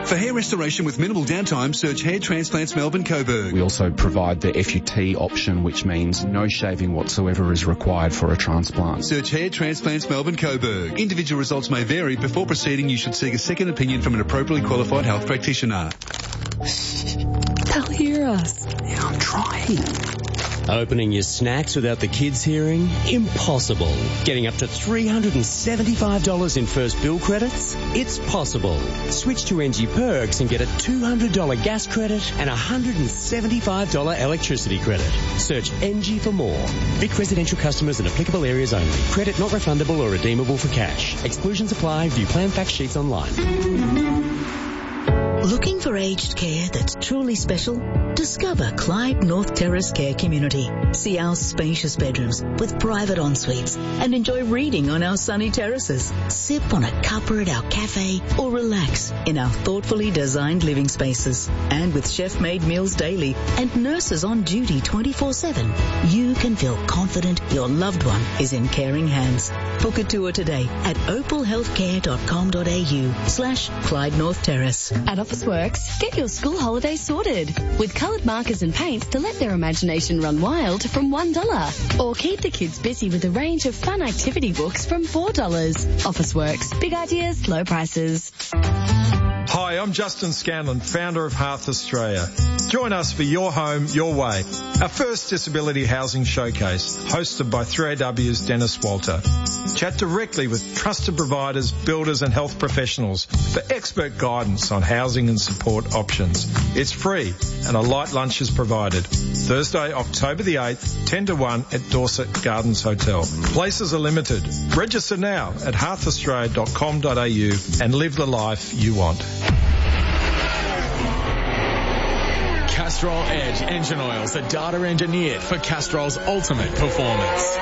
For hair restoration with minimal downtime, search Hair Transplants Melbourne Coburg. We also provide the FUT option, which means no shaving whatsoever is required for a transplant. Search Hair Transplants Melbourne Coburg. Individual results may vary. Before proceeding, you should seek a second opinion from an appropriately qualified health practitioner. They'll hear us. Yeah, I'm trying. Opening your snacks without the kids hearing? Impossible. Getting up to $375 in first bill credits? It's possible. Switch to NG Perks and get a $200 gas credit and a $175 electricity credit. Search NG for more. Vic residential customers in applicable areas only. Credit not refundable or redeemable for cash. Exclusions apply. View plan fact sheets online. Looking for aged care that's truly special? Discover Clyde North Terrace Care Community. See our spacious bedrooms with private en-suites and enjoy reading on our sunny terraces. Sip on a cuppa at our cafe or relax in our thoughtfully designed living spaces. And with chef-made meals daily and nurses on duty 24/7, you can feel confident your loved one is in caring hands. Book a tour today at opalhealthcare.com.au/Clyde North Terrace. At Officeworks, get your school holidays sorted with coloured markers and paints to let their imagination run wild from $1. Or keep the kids busy with a range of fun activity books from $4. Officeworks. Big ideas, low prices. Hi, I'm Justin Scanlon, founder of Hearth Australia. Join us for Your Home, Your Way, our first disability housing showcase, hosted by 3AW's Dennis Walter. Chat directly with trusted providers, builders and health professionals for expert guidance on housing and support options. It's free and a light lunch is provided. Thursday, October the 8th, 10 to 1 at Dorset Gardens Hotel. Places are limited. Register now at hearthaustralia.com.au and live the life you want. Castrol Edge engine oils are data engineered for Castrol's ultimate performance.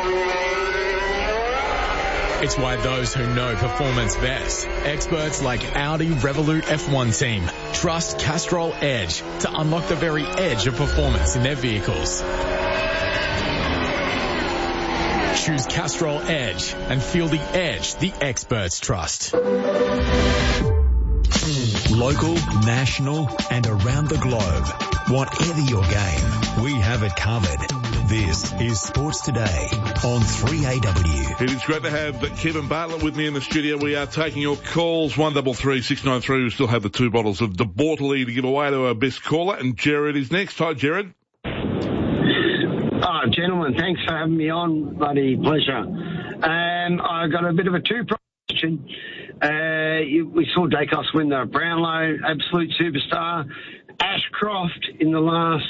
It's why those who know performance best, experts like Audi Revolut F1 team, trust Castrol Edge to unlock the very edge of performance in their vehicles. Choose Castrol Edge and feel the edge the experts trust. Local, national and around the globe. Whatever your game, we have it covered. This is Sports Today on 3AW. It is great to have Kevin Bartlett with me in the studio. We are taking your calls, 133 693. We still have the 2 bottles of De Bortoli to give away to our best caller, and Jared is next. Hi, Jared. Gentlemen, thanks for having me on. Bloody pleasure. I got a bit of a two-part question. We saw Dacos win the Brownlow, absolute superstar. Ashcroft in the last,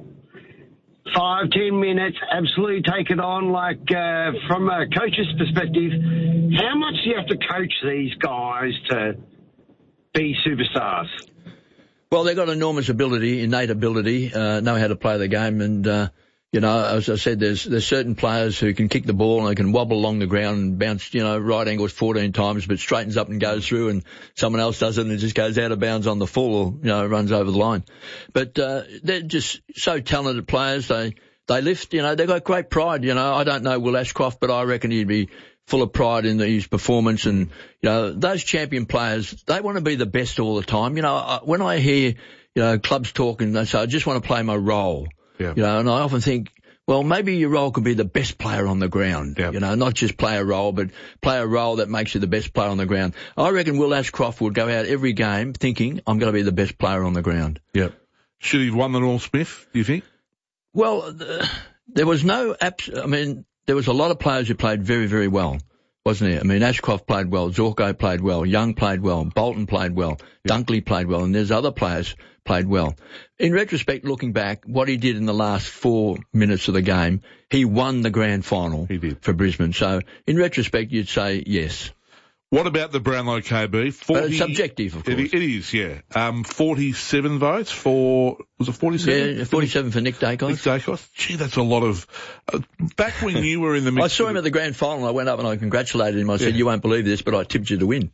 5-10 minutes, absolutely take it on. From a coach's perspective, how much do you have to coach these guys to be superstars? Well, they've got enormous ability, innate ability, know how to play the game, and as I said, there's certain players who can kick the ball and they can wobble along the ground and bounce, right angles 14 times, but straightens up and goes through, and someone else does it and it just goes out of bounds on the full or, runs over the line. But, they're just so talented players. They lift, they've got great pride. I don't know Will Ashcroft, but I reckon he'd be full of pride in his performance. And, those champion players, they want to be the best all the time. When I hear, clubs talking, they say, I just want to play my role. Yeah. And I often think, well, maybe your role could be the best player on the ground. Yeah. Not just play a role, but play a role that makes you the best player on the ground. I reckon Will Ashcroft would go out every game thinking, I'm going to be the best player on the ground. Yeah. Should he have won the Norm Smith, do you think? Well, there was there was a lot of players who played very, very well, wasn't there? Ashcroft played well, Zorko played well, Young played well, Bolton played well, Dunkley played well, and there's other players played well. In retrospect, looking back, what he did in the last 4 minutes of the game, he won the grand final for Brisbane. So, in retrospect, you'd say yes. What about the Brownlow KB? But it's subjective, of course. It is, yeah. 47 votes for Was it 47? Yeah, 47 for Nick Dacos. Nick Dacos. Gee, that's a lot of... back when you were in the mix... I saw him at the grand final. I went up and I congratulated him. I said, you won't believe this, but I tipped you to win.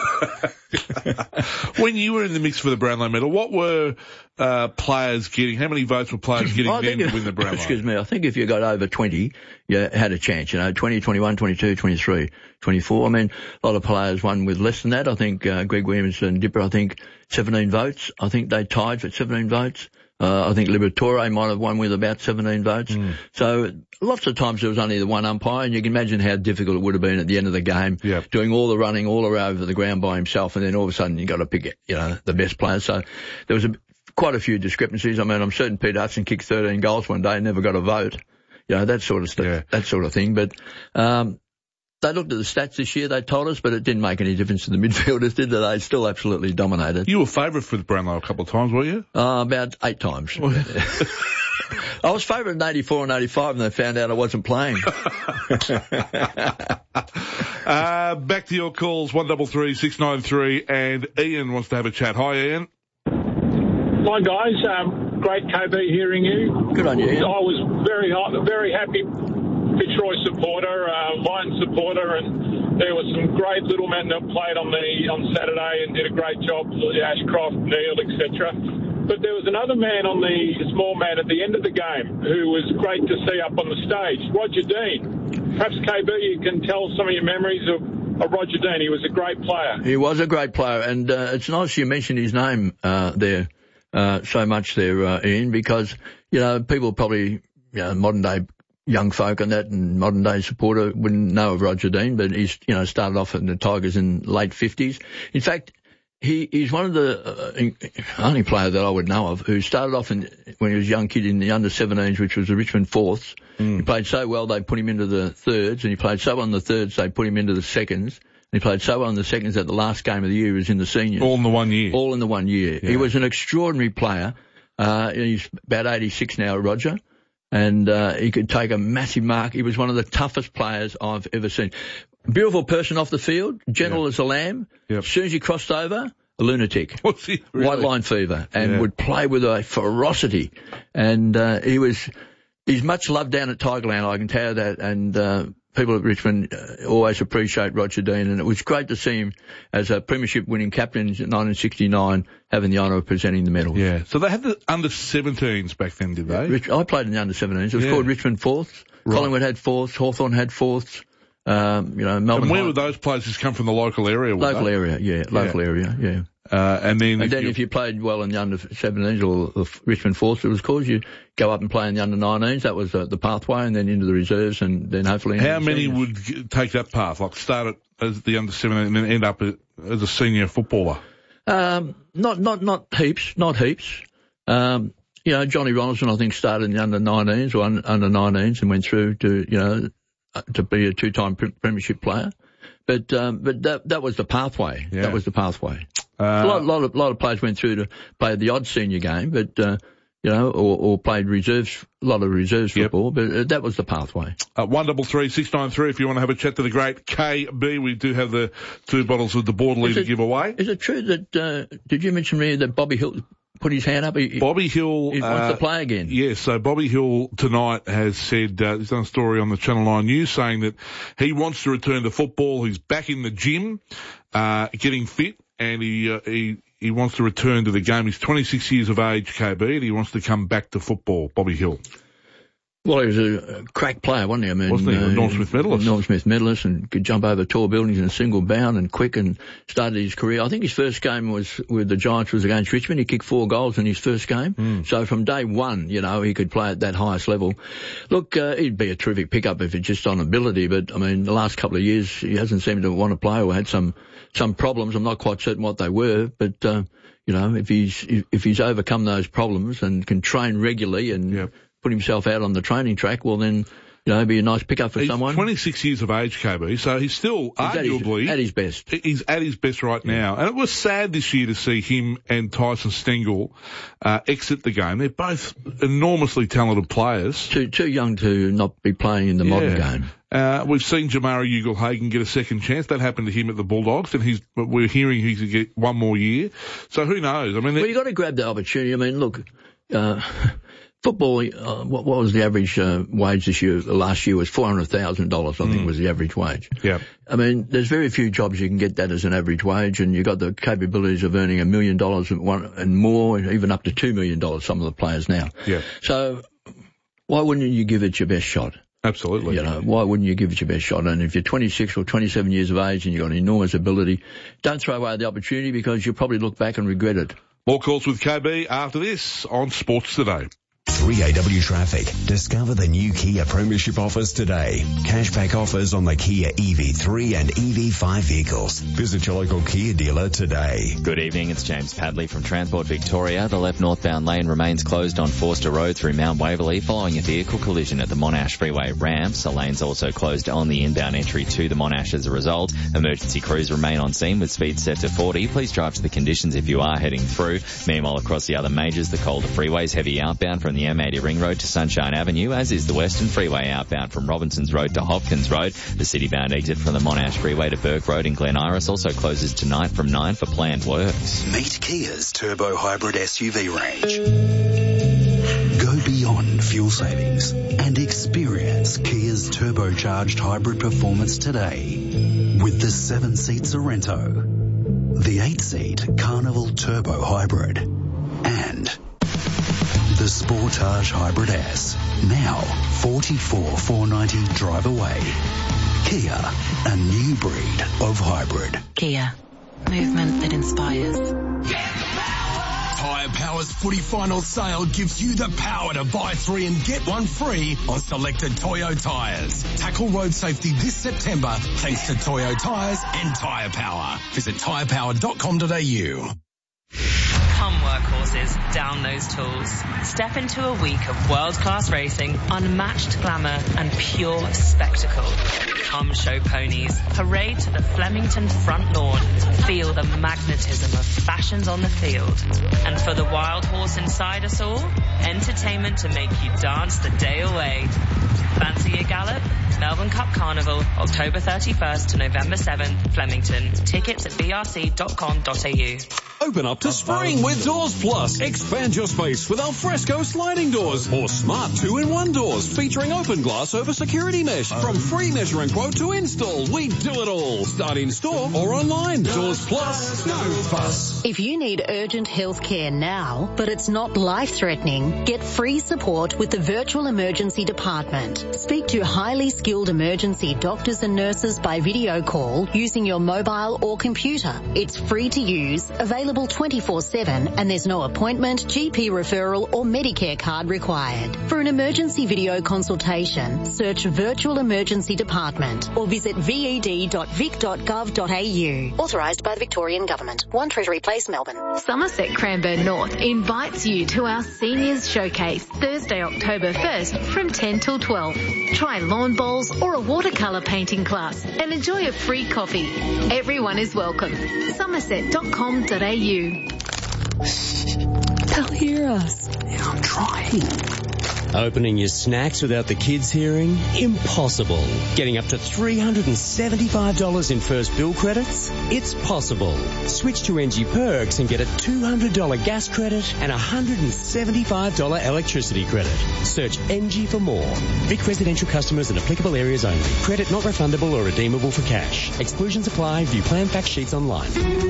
When you were in the mix for the Brownlow medal, what were players getting? How many votes were players getting then to win the Brownlow? Excuse me. I think if you got over 20, you had a chance. 20, 21, 22, 23, 24. I mean, a lot of players won with less than that. I think Greg Williams and Dipper, I think 17 votes. I think they tied for 17 votes. I think Liberatore might have won with about 17 votes. So lots of times there was only the one umpire, and you can imagine how difficult it would have been at the end of the game, doing all the running all over the ground by himself, and then all of a sudden you got to pick, the best player. So there was quite a few discrepancies. I mean, I'm certain Peter Hudson kicked 13 goals one day and never got a vote. That sort of stuff, that sort of thing. But they looked at the stats this year, they told us, but it didn't make any difference to the midfielders, did they? They still absolutely dominated. You were favourite for the Brownlow a couple of times, were you? About 8 times. I was favourite in 84 and 85 and they found out I wasn't playing. Back to your calls, 133 693, and Ian wants to have a chat. Hi, Ian. Hi, guys. Great KB hearing you. Good on you, Ian. I was very happy Fitzroy supporter, Lions supporter, and there was some great little men that played on Saturday and did a great job, Ashcroft, Neil, etc. But there was another man on the small man at the end of the game who was great to see up on the stage, Roger Dean. Perhaps, KB, you can tell some of your memories of Roger Dean. He was a great player. He was a great player, and it's nice you mentioned his name there so much there, Ian, because, people probably, modern-day young folk and that and modern day supporter wouldn't know of Roger Dean, but he's, started off in the Tigers in late 50s. In fact, he's one of the only player that I would know of who started off when he was a young kid in the under-17s, which was the Richmond Fourths. He played so well they put him into the thirds, and he played so well in the thirds they put him into the seconds. He played so well in the seconds that the last game of the year was in the seniors. All in the 1 year. All in the 1 year. Yeah. He was an extraordinary player. He's about 86 now, Roger. And he could take a massive mark. He was one of the toughest players I've ever seen. Beautiful person off the field, gentle as a lamb. As soon as he crossed over, a lunatic. Was he really? White line fever, and would play with a ferocity. And he's much loved down at Tigerland, I can tell you that. And people at Richmond always appreciate Roger Dean, and it was great to see him as a premiership winning captain in 1969 having the honour of presenting the medal. Yeah. So they had the under-17s back then, did they? I played in the under-17s. It was called Richmond Fourths. Right. Collingwood had fourths. Hawthorn had fourths. Melbourne. And where would those players just come from? The local area? Local area, yeah. And then if you played well in the under-17s or the Richmond Fourths, it was called, you go up and play in the under-19s. That was the pathway, and then into the reserves, and then hopefully. How many would take that path? Like start as the under-17 and then end up as a senior footballer? Not heaps. Johnny Ronaldson, I think, started in the under-19s or under-19s and went through to be a two-time premiership player. But that was the pathway. Yeah. That was the pathway. A lot of players went through to play the odd senior game, but or played reserves, a lot of reserves football. But that was the pathway. 133 693. If you want to have a chat to the great KB, we do have the 2 bottles of the Borderly to give away. Is it true that did you mention to me that Bobby Hill put his hand up? Bobby Hill he wants to play again. Yes, so Bobby Hill tonight has said, he's done a story on the Channel 9 News saying that he wants to return to football. He's back in the gym, getting fit, and he wants to return to the game. He's 26 years of age, KB, and he wants to come back to football, Bobby Hill. Well, he was a crack player, wasn't he? I mean, wasn't he? Norm Smith medalist. Norm Smith medalist, and could jump over tall buildings in a single bound and quick, and started his career. I think his first game was with the Giants was against Richmond. He kicked 4 goals in his first game. So from day one, he could play at that highest level. Look, he'd be a terrific pickup if it's just on ability, but I mean, the last couple of years he hasn't seemed to want to play or had some problems. I'm not quite certain what they were, but if he's overcome those problems and can train regularly and put himself out on the training track, well then, it'd be a nice pickup for someone. 26 years of age, KB, so he's still arguably at his best. He's at his best right now. And it was sad this year to see him and Tyson Stengel exit the game. They're both enormously talented players. Too young to not be playing in the modern game. We've seen Jamari Ugle-Hagan get a second chance. That happened to him at the Bulldogs, and we're hearing he's going to get one more year. So who knows? I mean, you've got to grab the opportunity. I mean, look, Football, what was the average wage this year? Last year was $400,000, I think was the average wage. Yeah. I mean, there's very few jobs you can get that as an average wage, and you've got the capabilities of earning $1 million and more, even up to $2 million, some of the players now. Yeah. So why wouldn't you give it your best shot? Absolutely. You know, why wouldn't you give it your best shot? And if you're 26 or 27 years of age and you've got an enormous ability, don't throw away the opportunity, because you'll probably look back and regret it. More calls with KB after this on Sports Today. 3AW Traffic. Discover the new Kia Premiership offers today. Cashback offers on the Kia EV3 and EV5 vehicles. Visit your local Kia dealer today. Good evening, it's James Padley from Transport Victoria. The left northbound lane remains closed on Forster Road through Mount Waverley following a vehicle collision at the Monash Freeway ramps. The lane's also closed on the inbound entry to the Monash as a result. Emergency crews remain on scene with speed set to 40. Please drive to the conditions if you are heading through. Meanwhile, across the other majors, the Calder freeways heavy outbound from the M80 Ring Road to Sunshine Avenue, as is the Western Freeway outbound from Robinsons Road to Hopkins Road. The city-bound exit from the Monash Freeway to Burke Road in Glen Iris also closes tonight from 9 for planned works. Meet Kia's turbo hybrid SUV range. Go beyond fuel savings and experience Kia's turbocharged hybrid performance today with the 7-seat Sorrento, the 8-seat Carnival Turbo Hybrid, and the Sportage Hybrid S, now $44,490 drive away. Kia, a new breed of hybrid. Kia, movement that inspires. Tyre Power's footy final sale gives you the power to buy 3 and get 1 free on selected Toyo tyres. Tackle road safety this September thanks to Toyo tyres and Tyre Power. Visit tyrepower.com.au. Come workhorses, down those tools. Step into a week of world-class racing, unmatched glamour and pure spectacle. Come show ponies, parade to the Flemington front lawn, feel the magnetism of fashions on the field. And for the wild horse inside us all, entertainment to make you dance the day away. Fancy a gallop? Melbourne Cup Carnival, October 31st to November 7th, Flemington. Tickets at brc.com.au. Open up to spring with Doors Plus. Expand your space with alfresco sliding doors or smart 2-in-1 doors featuring open glass over security mesh. From free measuring quote to install, we do it all. Start in store or online. Doors Plus, no fuss. If you need urgent health care now, but it's not life-threatening, get free support with the Virtual Emergency Department. Speak to highly skilled emergency doctors and nurses by video call using your mobile or computer. It's free to use, available 24/7, and there's no appointment, GP referral or Medicare card required. For an emergency video consultation, search Virtual Emergency Department or visit ved.vic.gov.au. Authorised by the Victorian Government. 1 Treasury Place, Melbourne. Somerset Cranbourne North invites you to our Seniors Showcase Thursday, October 1st from 10 till 12. Try lawn bowls or a watercolour painting class and enjoy a free coffee. Everyone is welcome. Somerset.com.au. They'll hear us. Yeah, I'm trying. Opening your snacks without the kids hearing? Impossible. Getting up to $375 in first bill credits? It's possible. Switch to NG Perks and get a $200 gas credit and a $175 electricity credit. Search NG for more. Vic residential customers in applicable areas only. Credit not refundable or redeemable for cash. Exclusions apply. View plan fact sheets online.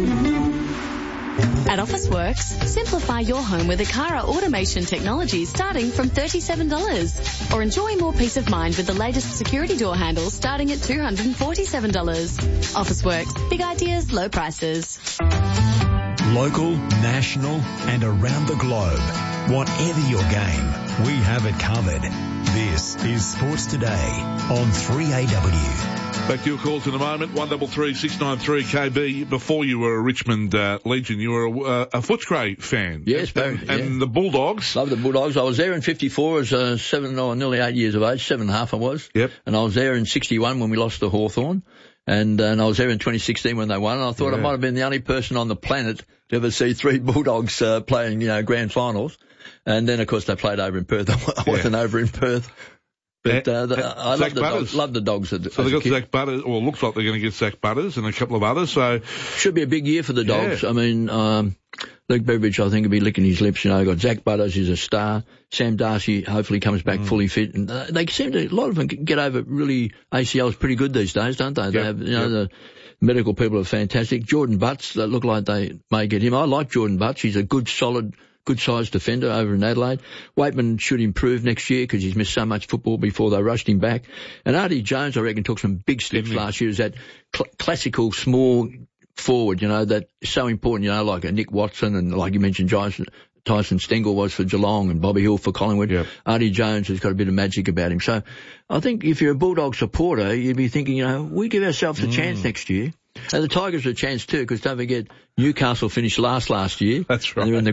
At Officeworks, simplify your home with Akara automation technology starting from $37. Or enjoy more peace of mind with the latest security door handles starting at $247. Officeworks, big ideas, low prices. Local, national and around the globe. Whatever your game, we have it covered. This is Sports Today on 3AW. Back to your calls in a moment. 133 693 KB. Before you were a Richmond Legion, you were a Footscray fan. Yes, Barry. And the Bulldogs. Love the Bulldogs. I was there in 54 as nearly 8 years of age, 7.5 I was. Yep. And I was there in 61 when we lost to Hawthorn. And I was there in 2016 when they won. And I thought I might have been the only person on the planet to ever see 3 Bulldogs playing, grand finals. And then, of course, they played over in Perth. I wasn't over in Perth. But I love the Dogs. So they got Zach Butters, or looks like they're going to get Zach Butters and a couple of others. So should be a big year for the Dogs. Yeah. I mean, Luke Beveridge, I think, will be licking his lips. You know, got Zach Butters, who's a star. Sam Darcy hopefully comes back fully fit. And they seem to, a lot of them get over really, ACL's pretty good these days, don't they? They have, you know, the medical people are fantastic. Jordan Butts, they look like they may get him. I like Jordan Butts. He's a good, solid, good-sized defender over in Adelaide. Waitman should improve next year because he's missed so much football before they rushed him back. And Artie Jones, I reckon, took some big steps last year. Is that classical small forward, you know, that's so important, you know, like a Nick Watson and like you mentioned, Tyson Stengel was for Geelong and Bobby Hill for Collingwood. Yep. Artie Jones has got a bit of magic about him. So I think if you're a Bulldog supporter, you'd be thinking, you know, we give ourselves a chance next year. And the Tigers are a chance too, because don't forget, Newcastle finished last year. That's right. And they're in the